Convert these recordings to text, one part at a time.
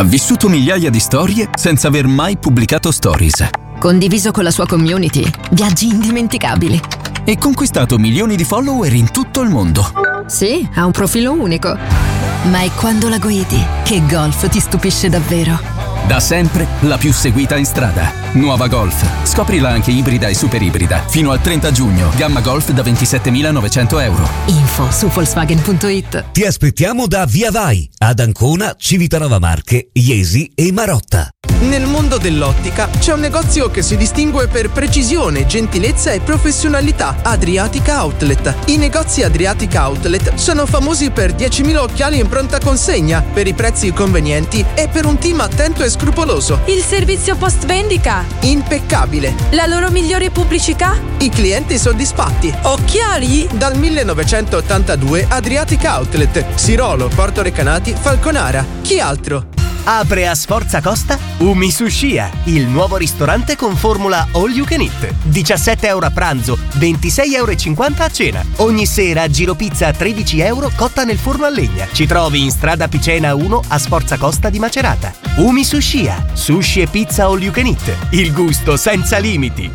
Ha vissuto migliaia di storie senza aver mai pubblicato stories. Condiviso con la sua community, viaggi indimenticabili. E conquistato milioni di follower in tutto il mondo. Sì, ha un profilo unico. Ma è quando la guidi che Golf ti stupisce davvero. Da sempre la più seguita in strada. Nuova Golf. Scoprila anche ibrida e super ibrida. Fino al 30 giugno. Gamma Golf da 27.900 euro. Info su Volkswagen.it. Ti aspettiamo da Via Vai, ad Ancona, Civitanova Marche, Iesi e Marotta. Nel mondo dell'ottica c'è un negozio che si distingue per precisione, gentilezza e professionalità. Adriatica Outlet. I negozi Adriatica Outlet sono famosi per 10.000 occhiali in pronta consegna, per i prezzi convenienti e per un team attento e scrupoloso. Il servizio post vendita impeccabile. La loro migliore pubblicità? I clienti soddisfatti. Occhiali? Dal 1982 Adriatica Outlet, Sirolo, Porto Recanati, Falconara. Chi altro? Apre a Sforza Costa Umisushia, il nuovo ristorante con formula all you can eat. 17 euro a pranzo, 26,50 euro a cena. Ogni sera giro pizza a 13 euro cotta nel forno a legna. Ci trovi in strada Picena 1 a Sforza Costa di Macerata. Umisushia, sushi e pizza all you can eat. Il gusto senza limiti.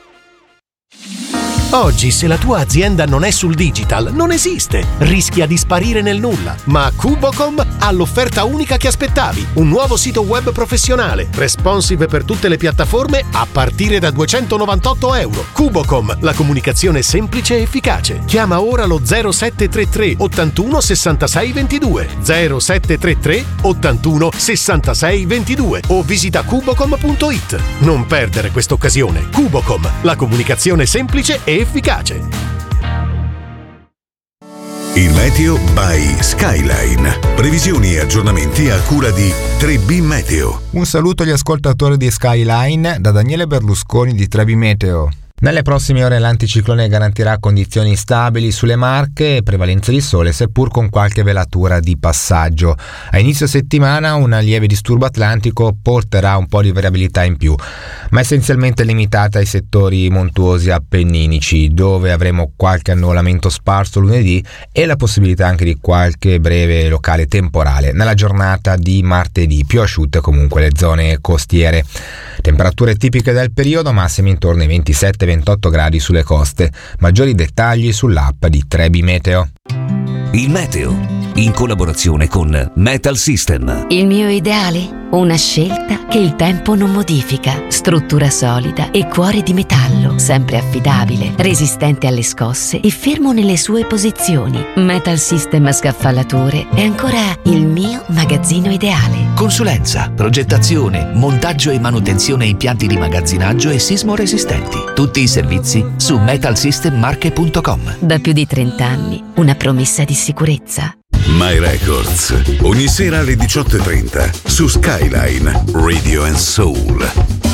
Oggi, se la tua azienda non è sul digital, non esiste. Rischia di sparire nel nulla. Ma Kubocom ha l'offerta unica che aspettavi. Un nuovo sito web professionale, responsive per tutte le piattaforme a partire da 298 euro. Kubocom, la comunicazione semplice e efficace. Chiama ora lo 0733 81 66 22. 0733 81 66 22 o visita kubocom.it. Non perdere questa occasione. Kubocom, la comunicazione semplice e efficace. Il meteo by Skyline. Previsioni e aggiornamenti a cura di 3B Meteo. Un saluto agli ascoltatori di Skyline da Daniele Berlusconi di 3B Meteo. Nelle prossime ore l'anticiclone garantirà condizioni stabili sulle Marche e prevalenza di sole, seppur con qualche velatura di passaggio. A inizio settimana un lieve disturbo atlantico porterà un po' di variabilità in più, ma essenzialmente limitata ai settori montuosi appenninici, dove avremo qualche annuvolamento sparso lunedì e la possibilità anche di qualche breve locale temporale nella giornata di martedì, più asciutte comunque le zone costiere. Temperature tipiche del periodo, massime intorno ai 27-28 gradi sulle coste. Maggiori dettagli sull'app di 3B Meteo. Il meteo, in collaborazione con Metal System. Il mio ideale? Una scelta che il tempo non modifica. Struttura solida e cuore di metallo, sempre affidabile, resistente alle scosse e fermo nelle sue posizioni. Metal System Scaffalature è ancora il mio magazzino ideale. Consulenza, progettazione, montaggio e manutenzione impianti di magazzinaggio e sismo resistenti. Tutti i servizi su metalsystemmarche.com. Da più di 30 anni, una promessa di sicurezza. My Records, ogni sera alle 18:30 su Skyline Radio and Soul.